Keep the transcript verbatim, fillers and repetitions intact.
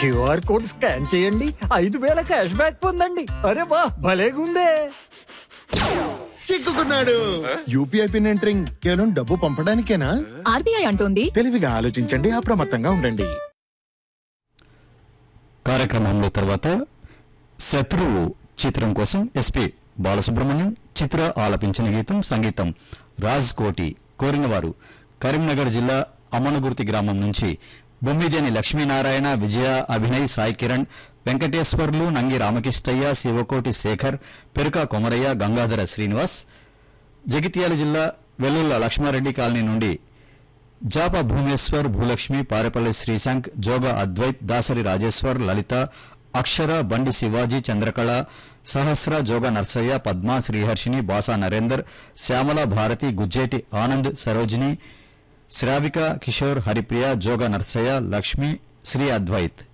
QR code scan చేయండి, ఐదు వేల క్యాష్ బ్యాక్ పొందండి. అరే వా, భలేగుందే. చిక్కుకున్నాడు. యూపీఐ పిన్ ఎంటరింగ్ కేవలం డబ్బు పంపడానికేనా? ఆర్బీఐ అంటోంది తెలివిగా ఆలోచించండి, అప్రమత్తంగా ఉండండి. కార్యక్రమంలో తర్వాత శత్రువు చిత్రం కోసం ఎస్పీ బాలసుబ్రహ్మణ్యం చిత్ర ఆలపించిన గీతం, సంగీతం రాజ్ కోటి. కోరిన వారు కరీంనగర్ జిల్లా అమనగుర్తి గ్రామం నుంచి బొమ్మిదేని లక్ష్మీనారాయణ, విజయ, అభినయ్, సాయి కిరణ్, వెంకటేశ్వర్లు, నంగి రామకృష్ణయ్య, శివకోటి శేఖర్, పెరుక కొమరయ్య, గంగాధర శ్రీనివాస్. జగిత్యాల జిల్లా వెల్లుల్ల లక్ష్మారెడ్డి కాలనీ నుండి జాప భూమేశ్వర్, భూలక్ష్మి, పారెపల్లి శ్రీశాంక్, జోగ అద్వైత్, దాసరి రాజేశ్వర్, లలిత, అక్షర, బండి శివాజీ, చంద్రకళ, సహస్ర, జోగ నర్సయ్య, పద్మ, శ్రీహర్షిని, బాసా నరేందర్, శ్యామల, భారతి, గుజ్జేటి ఆనంద్, సరోజిని, శ్రావిక, కిషోర్, హరిప్రియ, జోగ నర్సయ్య, లక్ష్మి, శ్రీ అద్వైత్.